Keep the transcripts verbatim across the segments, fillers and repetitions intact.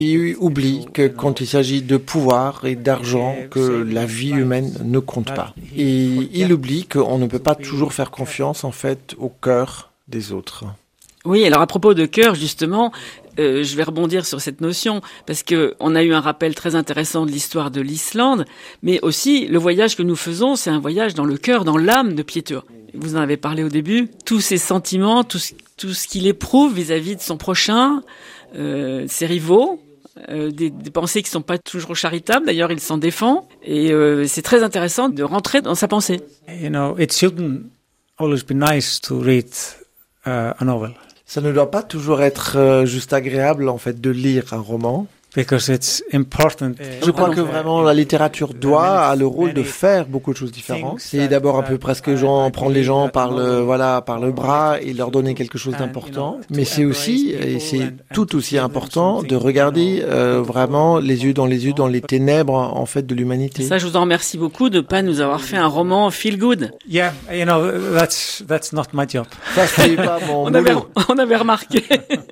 Il oublie que quand il s'agit de pouvoir et d'argent, que la vie humaine ne compte pas. Et il oublie qu'on ne peut pas toujours faire confiance, en fait, au cœur des autres. Oui, alors à propos de cœur, justement, euh, je vais rebondir sur cette notion, parce que on a eu un rappel très intéressant de l'histoire de l'Islande, mais aussi le voyage que nous faisons, c'est un voyage dans le cœur, dans l'âme de Pétur. Vous en avez parlé au début, tous ses sentiments, tout ce, tout ce qu'il éprouve vis-à-vis de son prochain, euh, ses rivaux, euh, des, des pensées qui sont pas toujours charitables, d'ailleurs il s'en défend, et euh, c'est très intéressant de rentrer dans sa pensée. You know, it shouldn't always be nice to read uh, a novel. Ça ne doit pas toujours être euh, juste agréable, en fait, de lire un roman. Because it's important. Je crois que vraiment la littérature doit a le rôle de faire beaucoup de choses différentes. C'est d'abord un peu presque genre prendre les gens par le voilà par le bras et leur donner quelque chose d'important. Mais c'est aussi et c'est tout aussi important de regarder euh, vraiment les yeux dans les yeux dans les ténèbres en fait de l'humanité. Ça, je vous en remercie beaucoup de pas nous avoir fait un roman feel good. Yeah, you know that's that's not my job. Ça c'est pas mon on avait boulot. on avait remarqué.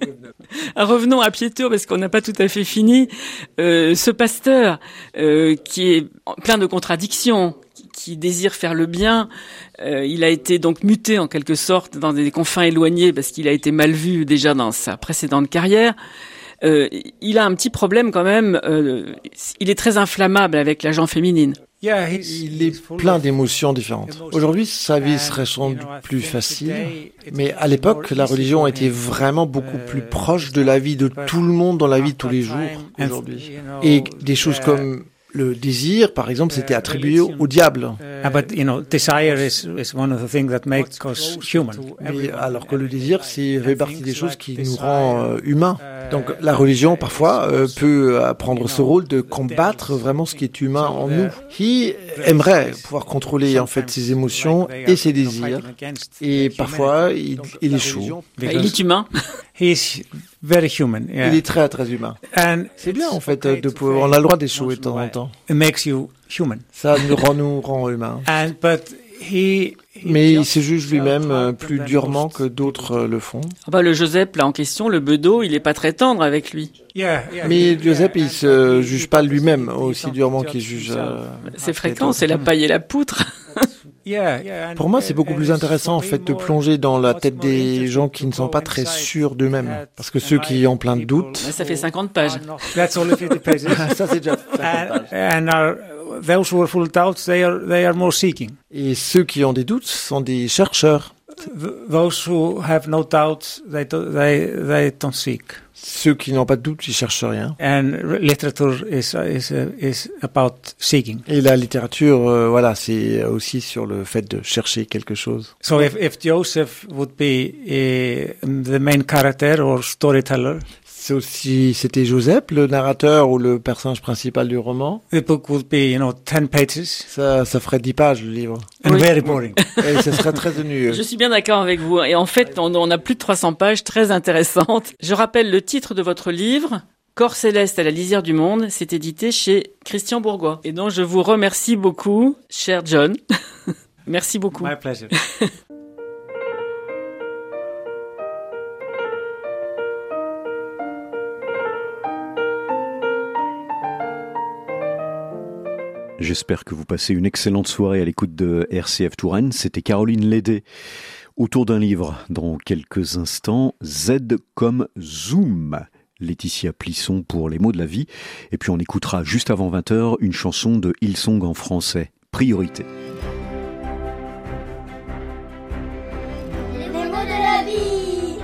Revenons à Pétur parce qu'on n'a pas tout à fait fini. Euh, ce pasteur euh, qui est plein de contradictions, qui, qui désire faire le bien, euh, il a été donc muté en quelque sorte dans des confins éloignés parce qu'il a été mal vu déjà dans sa précédente carrière. Euh, il a un petit problème quand même, euh, il est très inflammable avec la gent féminine. Yeah, Il est plein d'émotions différentes. Aujourd'hui, sa vie serait sans doute plus facile, mais à l'époque, la religion était vraiment beaucoup plus proche de la vie de tout le monde dans la vie de tous les jours aujourd'hui. Et des choses comme le désir, par exemple, c'était attribué au diable. Uh, but you know, desire is is one of the things that makes us human. Mais alors que le désir, c'est fait partie des choses qui nous rend euh, humains. Donc la religion, parfois, euh, peut euh, prendre ce rôle de combattre vraiment ce qui est humain en nous. Il aimerait pouvoir contrôler en fait ses émotions et ses désirs. Et parfois, il, il échoue. Enfin, il est humain. He's very human. Yeah. Il est très, très humain. And C'est bien, en fait, de pouvoir, on a le droit d'échouer de temps en temps. it makes you human. Ça nous rend, nous rend humains. And but he. he Mais il just se juge lui-même felt euh, harder plus than durement most. que d'autres euh, le font. Ah bah, le Joseph là en question, le bedeau, il est pas très tendre avec lui. Yeah, yeah, Mais yeah, Joseph, il and, se uh, juge he- pas he- lui-même he aussi don't durement judge qu'il juge. himself. euh, C'est après fréquent, d'autres. c'est la paille et la poutre. Yeah, yeah, and- Pour moi, c'est beaucoup and plus it's intéressant en for fait me de more- plonger dans la much tête more des interesting gens to qui ne sont go pas très inside sûrs d'eux-mêmes. that Parce que ceux qui ont plein de doutes, Ça fait cinquante pages. That's only fifty pages. ça c'est déjà and, and are, those who are full of doubts, they are they are more seeking. Et ceux qui ont des doutes sont des chercheurs. Th- Those who have no doubts, they do, they they don't seek. Ceux qui n'ont pas de doute, ils cherchent rien. And r- literature is is uh, is about seeking. Et la littérature, euh, voilà, c'est aussi sur le fait de chercher quelque chose. So if if Joseph would be uh, the main character or storyteller, C'est aussi, c'était Joseph, le narrateur ou le personnage principal du roman. the book would be you know ten pages Ça, ça ferait dix pages le livre. and Oui. very boring. Et ça serait très ennuyeux. Je suis bien d'accord avec vous. Et en fait, on, on a plus de trois cents pages très intéressantes. Je rappelle le titre de votre livre, Corps céleste à la lisière du monde. C'est édité chez Christian Bourgois. Et donc, je vous remercie beaucoup, cher John. Merci beaucoup. My pleasure. J'espère que vous passez une excellente soirée à l'écoute de R C F Touraine. C'était Caroline Lédé. Autour d'un livre, dans quelques instants, Z comme Zoom. Laetitia Plisson pour les mots de la vie. Et puis on écoutera juste avant vingt heures une chanson de Hillsong en français. Priorité. Les mots de la vie.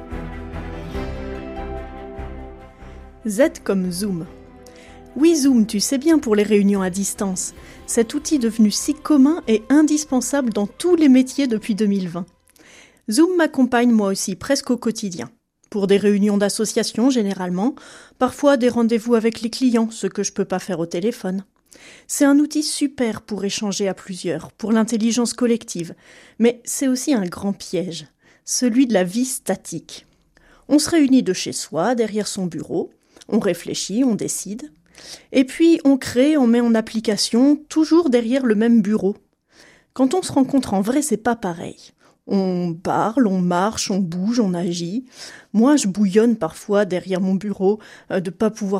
Z comme Zoom. Oui, Zoom, tu sais bien pour les réunions à distance. Cet outil devenu si commun et indispensable dans tous les métiers depuis deux mille vingt. Zoom m'accompagne moi aussi presque au quotidien. Pour des réunions d'association généralement, parfois des rendez-vous avec les clients, ce que je peux pas faire au téléphone. C'est un outil super pour échanger à plusieurs, pour l'intelligence collective, mais c'est aussi un grand piège, celui de la vie statique. On se réunit de chez soi, derrière son bureau, on réfléchit, on décide, et puis on crée, on met en application, toujours derrière le même bureau. Quand on se rencontre en vrai, c'est pas pareil. On parle, on marche, on bouge, on agit. Moi, je bouillonne parfois derrière mon bureau euh, de pas pouvoir